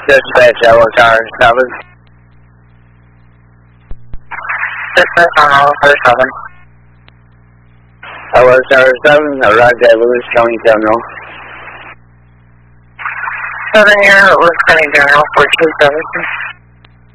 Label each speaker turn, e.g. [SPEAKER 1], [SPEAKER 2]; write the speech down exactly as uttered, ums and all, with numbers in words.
[SPEAKER 1] Dispatch, I was R seven.
[SPEAKER 2] Dispatch on all R seven.
[SPEAKER 1] I was R seven, arrived at Lewis County General.
[SPEAKER 2] Seven year, Lewis County General, four two seven.